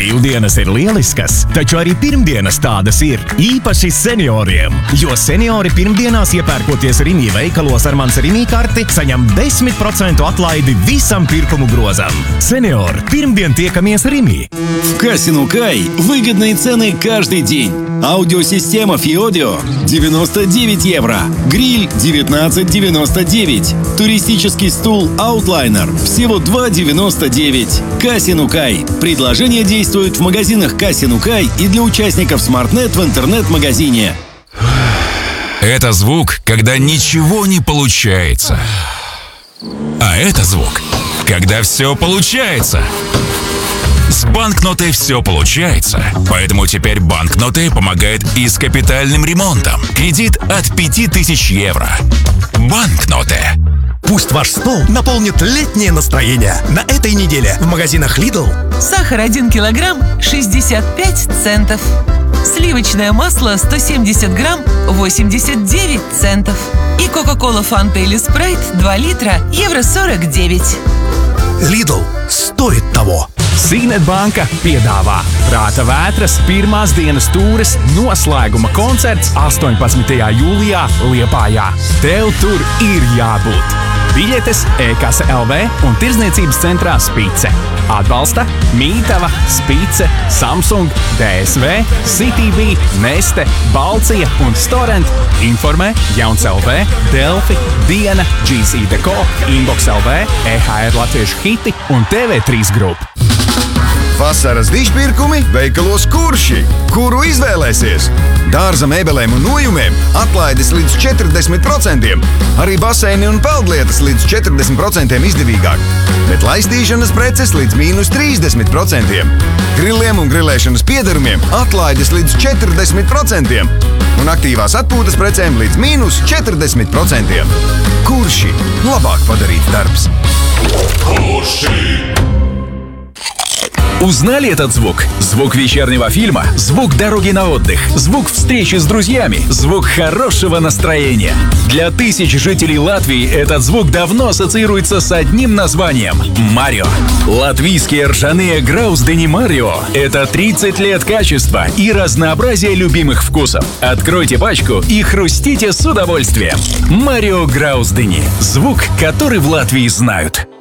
Brīvdienas ir lieliskas, taču arī pirmdienas tādas ir, īpaši senioriem. Jo seniori pirmdienās iepērkoties Rimi veikalos ar Mans Rimi karti, saņem 10% atlaidi visam pirkumu grozam. Seniori, pirmdien tiekamies Rimi. В Касинукай выгодные цены каждый день. Аудиосистема Фиодио 99 евро. Гриль 19,99. Туристический стул Outliner всего 2,99. Касинукай. Предложение действует в магазинах Касинукай и для участников SmartNet в интернет-магазине. Это звук, когда ничего не получается. А это звук, когда все получается. С банкнотой все получается, поэтому теперь банкноты помогает и с капитальным ремонтом. Кредит от 5000 евро. Банкноты. Пусть ваш стол наполнит летнее настроение. На этой неделе в магазинах Lidl сахар 1 килограмм 65 центов. Сливочное масло 170 грамм 89 центов. И Кока-Кола, Фанта или Спрайт 2 литра евро 49. Lidl стоит того. Signet banka piedāvā Prāta vētras pirmās dienas tūres noslēguma koncerts 18. jūlijā Liepājā. Tev tur ir jābūt! Biļetes e-kase LV un tirdzniecības centrā Spice. Atbalsta Mītava, Spice, Samsung, DSV, CTV, Neste, Balcija un Storent. Informē Jauns LV, Delfi, Diena, GC Deco, Inbox LV, EHR Latviešu hiti un TV3 grupa. Vasaras dižpirkumi veikalos Kurši. Kuru izvēlēsies? Dārza mēbelēm un nojumiem atlaides līdz 40%. Arī baseini un peldlietas līdz 40% izdevīgāk. Bet laistīšanas preces līdz mīnus 30%. Grilliem un grilēšanas piedarumiem atlaides līdz 40%. Un aktīvās atpūtas precēm līdz mīnus 40%. Kurši? Labāk padarīts darbs. Узнали этот звук? Звук вечернего фильма, звук дороги на отдых, звук встречи с друзьями, звук хорошего настроения. Для тысяч жителей Латвии этот звук давно ассоциируется с одним названием – Марио. Латвийские ржаные грауздени Марио – это 30 лет качества и разнообразия любимых вкусов. Откройте пачку и хрустите с удовольствием. Марио Грауздени – звук, который в Латвии знают.